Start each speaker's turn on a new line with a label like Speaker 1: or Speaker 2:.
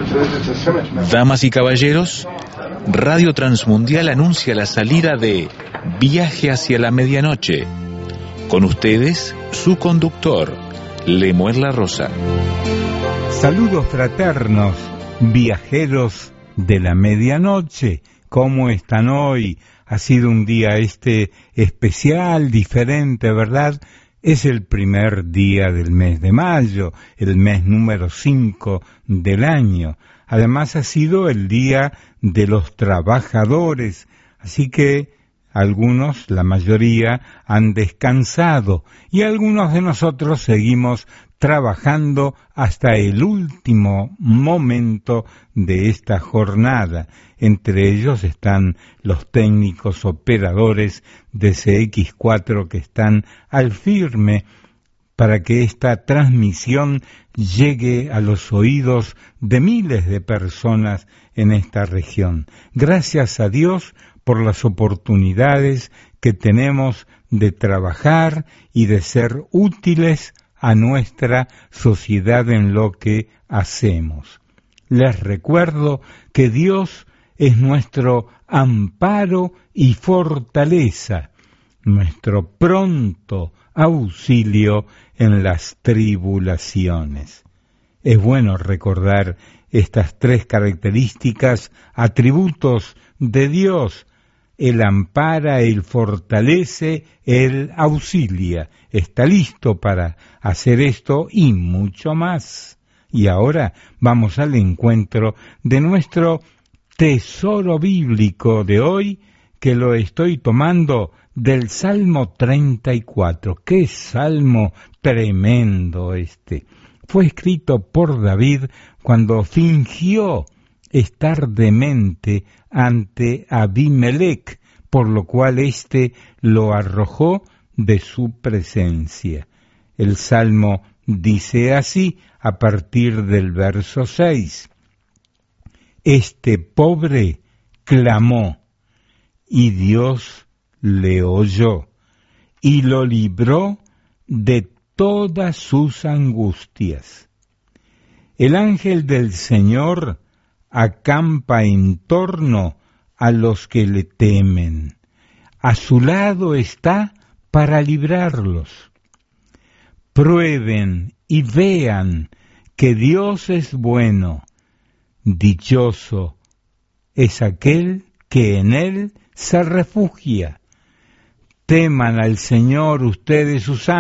Speaker 1: Damas y caballeros, Radio Transmundial anuncia la salida de Viaje hacia la Medianoche. Con ustedes, su conductor, Lemuel La Rosa.
Speaker 2: Saludos fraternos, viajeros de la medianoche. ¿Cómo están hoy? Ha sido un día especial, diferente, ¿verdad? Es el primer día del mes de mayo, el mes número 5 del año. Además ha sido el día de los trabajadores, así que algunos, la mayoría, han descansado y algunos de nosotros seguimos trabajando hasta el último momento de esta jornada. Entre ellos están los técnicos operadores de CX4 que están al firme para que esta transmisión llegue a los oídos de miles de personas en esta región. Gracias a Dios por las oportunidades que tenemos de trabajar y de ser útiles a nuestra sociedad en lo que hacemos. Les recuerdo que Dios es nuestro amparo y fortaleza, nuestro pronto auxilio en las tribulaciones. Es bueno recordar estas tres características, atributos de Dios: Él ampara, Él fortalece, Él auxilia. Está listo para hacer esto y mucho más. Y ahora vamos al encuentro de nuestro tesoro bíblico de hoy, que lo estoy tomando del Salmo 34. ¡Qué salmo tremendo este! Fue escrito por David cuando fingió estar demente ante Abimelech, por lo cual éste lo arrojó de su presencia. El Salmo dice así a partir del verso 6. Este pobre clamó, y Dios le oyó, y lo libró de todas sus angustias. El ángel del Señor acampa en torno a los que le temen. A su lado está para librarlos. Prueben y vean que Dios es bueno. Dichoso es aquel que en Él se refugia. Teman al Señor ustedes sus